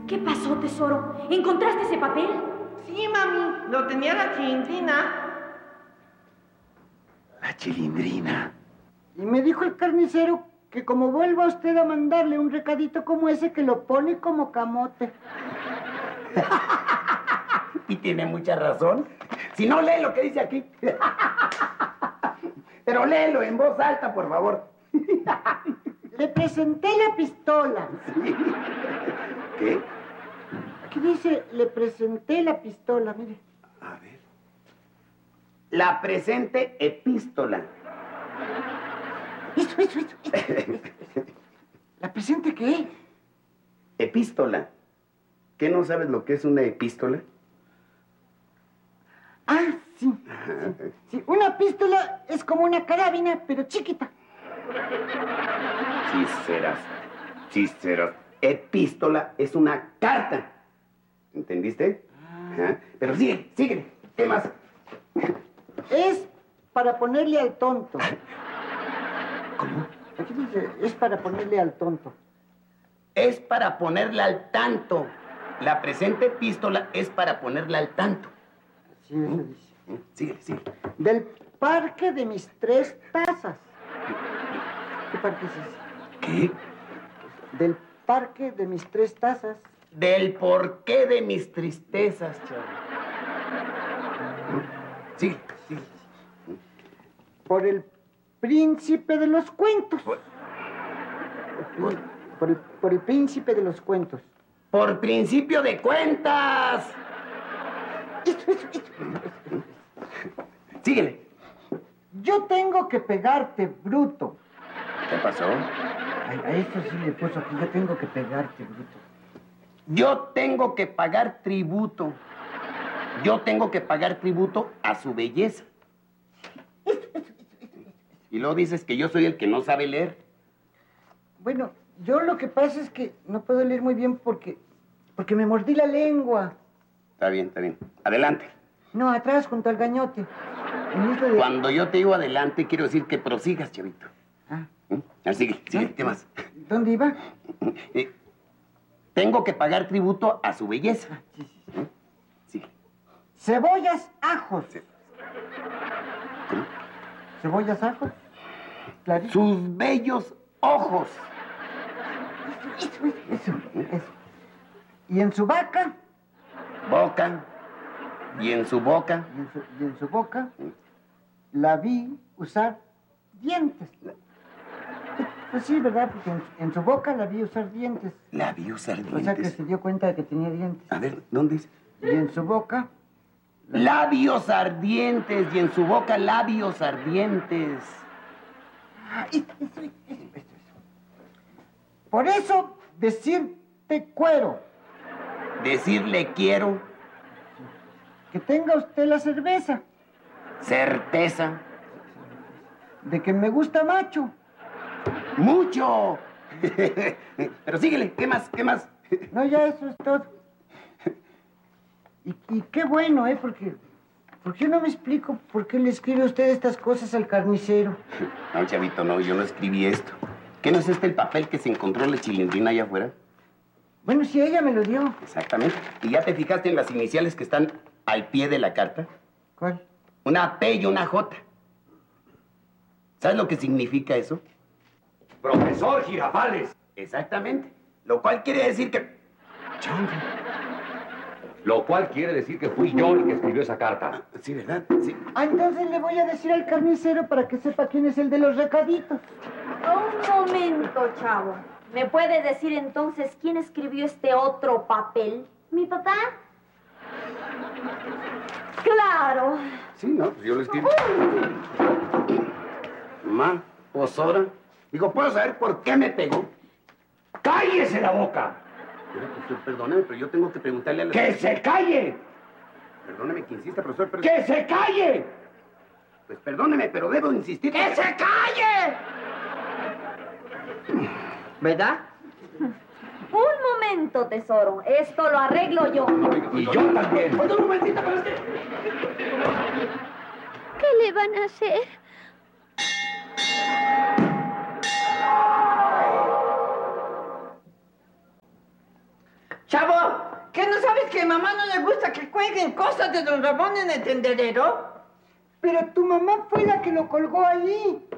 ¿Qué pasó, tesoro? ¿Encontraste ese papel? Sí, mami, lo tenía la Chilindrina. La Chilindrina. Y me dijo el carnicero que como vuelva usted a mandarle un recadito como ese, que lo pone como camote. Y tiene mucha razón. Si no, lee lo que dice aquí. Pero léelo en voz alta, por favor. Le presenté la pistola. Sí. ¿Qué? Aquí dice, le presenté la pistola, mire. A ver. La presente epístola. Eso. ¿La presente qué? Epístola. ¿Qué, no sabes lo que es una epístola? Ah, sí. Sí, una pistola es como una carabina, pero chiquita. Chisteras. Epístola es una carta. ¿Entendiste? Ajá. Pero sigue. ¿Qué más? Es para ponerle al tonto. ¿Cómo? Aquí dice, es para ponerle al tonto. Es para ponerla al tanto. La presente epístola es para ponerla al tanto. Sí, eso dice. Sigue. Del parque de mis 3 tazas. ¿Qué parque es ese? ¿Qué? Del parque de mis 3 tazas. Del porqué de mis tristezas, chavo. Sigue. Por el príncipe de los cuentos. Por el príncipe de los cuentos. Por principio de cuentas. Eso. Síguele. Yo tengo que pegarte, bruto. ¿Qué pasó? Ay, a eso sí le puso aquí, yo tengo que pegarte, bruto. Yo tengo que pagar tributo. Yo tengo que pagar tributo a su belleza. Y luego dices que yo soy el que no sabe leer. Bueno, yo lo que pasa es que no puedo leer muy bien porque me mordí la lengua. Está bien. Adelante. No, atrás, junto al gañote. En esto de... Cuando yo te digo adelante, quiero decir que prosigas, chavito. Sigue. ¿Qué más? ¿Dónde iba? Tengo que pagar tributo a su belleza. Sí. Sigue. Cebollas, ajos. ¿Cómo? ¿Cebollas, ajos? Clarito. Sus bellos ojos. Eso. ¿Y en su vaca? Boca. Y en su boca. Y en su boca la vi usar dientes. Pues sí, ¿verdad? Porque en su boca la vi usar dientes. La vi usar dientes. O sea que se dio cuenta de que tenía dientes. A ver, ¿dónde dice? Y en su boca... Labios ardientes. Y en su boca labios ardientes. Eso. Por eso, decirte cuero. Decirle quiero. Que tenga usted la cerveza. Certeza. De que me gusta macho. ¡Mucho! Pero síguele, ¿qué más? No, ya eso es todo. Y qué bueno, porque yo no me explico por qué le escribe usted estas cosas al carnicero. No, chavito, no, yo no escribí esto. ¿Qué no es este el papel que se encontró la Chilindrina allá afuera? Bueno, si ella me lo dio. Exactamente. ¿Y ya te fijaste en las iniciales que están al pie de la carta? ¿Cuál? Una P y una J. ¿Sabes lo que significa eso? Profesor Girafales. Exactamente. Lo cual quiere decir que... Lo cual quiere decir que fui yo el que escribió esa carta. Sí, ¿verdad? Sí. Entonces le voy a decir al carnicero para que sepa quién es el de los recaditos. Un momento, chavo. ¿Me puede decir entonces quién escribió este otro papel? ¿Mi papá? Claro. Sí, no, pues yo lo escribí. Mamá, pues ahora. Digo, ¿puedo saber por qué me pegó? ¡Cállese la boca! Profesor, perdóneme, pero yo tengo que preguntarle a la... ¡Que se calle! Perdóneme que insista, profesor, pero... ¡Que se calle! Pues perdóneme, pero debo insistir. ¡Que se calle! ¿Verdad? Un momento, tesoro. Esto lo arreglo yo. Y yo también. Oye, un momentito, pero es que... ¿Qué le van a hacer? Chavo, ¿qué no sabes que a mamá no le gusta que cuelguen cosas de don Ramón en el tendedero? Pero tu mamá fue la que lo colgó ahí.